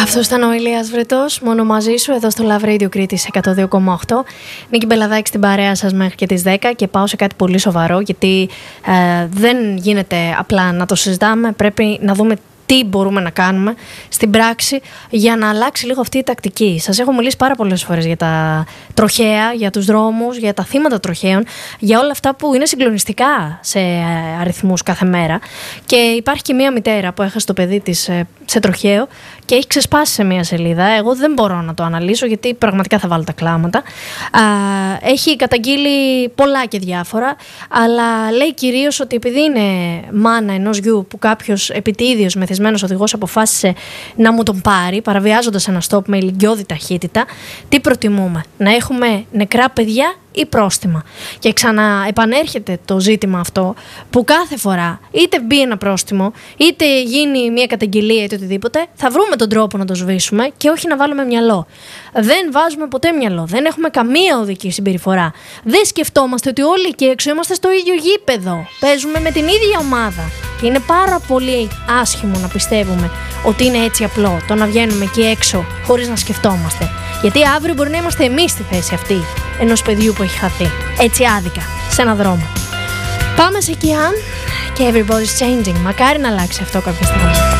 Αυτό ήταν ο Ηλίας Βρετός, μόνο μαζί σου, εδώ στο Love Radio Κρήτης 102,8. Νίκη Μπελαδάκη στην παρέα σας μέχρι και τις 10 και πάω σε κάτι πολύ σοβαρό, γιατί δεν γίνεται απλά να το συζητάμε, πρέπει να δούμε τι μπορούμε να κάνουμε στην πράξη για να αλλάξει λίγο αυτή η τακτική. Σας έχω μιλήσει πάρα πολλές φορές για τα τροχαία, για τους δρόμους, για τα θύματα τροχαίων, για όλα αυτά που είναι συγκλονιστικά σε αριθμούς κάθε μέρα. Και υπάρχει και μία μητέρα που έχασε το παιδί της σε τροχαίο και έχει ξεσπάσει σε μία σελίδα. Εγώ δεν μπορώ να το αναλύσω, γιατί πραγματικά θα βάλω τα κλάματα. Έχει καταγγείλει πολλά και διάφορα, αλλά λέει κυρίως ότι επειδή είναι μάνα ενός γιου που κάποιος επιτίδιος μεθυσμένος οδηγός αποφάσισε να μου τον πάρει, παραβιάζοντας ένα stop με ηλικιώδη ταχύτητα, τι προτιμούμε, να έχουμε νεκρά παιδιά ή πρόστιμα? Και ξαναεπανέρχεται το ζήτημα αυτό, που κάθε φορά είτε μπει ένα πρόστιμο, είτε γίνει μια καταγγελία, είτε οτιδήποτε, θα βρούμε τον τρόπο να το σβήσουμε και όχι να βάλουμε μυαλό. Δεν βάζουμε ποτέ μυαλό, δεν έχουμε καμία οδική συμπεριφορά. Δεν σκεφτόμαστε ότι όλοι εκεί έξω είμαστε στο ίδιο γήπεδο. Παίζουμε με την ίδια ομάδα. Είναι πάρα πολύ άσχημο να πιστεύουμε ότι είναι έτσι απλό το να βγαίνουμε εκεί έξω χωρίς να σκεφτόμαστε. Γιατί αύριο μπορεί να είμαστε εμείς στη θέση αυτή ενός παιδιού που έχει χαθεί έτσι άδικα σε έναν δρόμο. Πάμε σε Κιάν και Everybody's Changing. Μακάρι να αλλάξει αυτό κάποια στιγμή.